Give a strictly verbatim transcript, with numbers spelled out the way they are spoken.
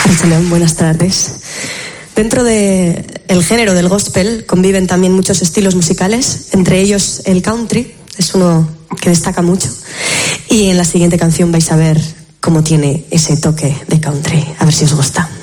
Archelón, buenas tardes. Dentro del género del gospel conviven también muchos estilos musicales, entre ellos el country, es uno que destaca mucho. Y en la siguiente canción vais a ver cómo tiene ese toque de country. A ver si os gusta.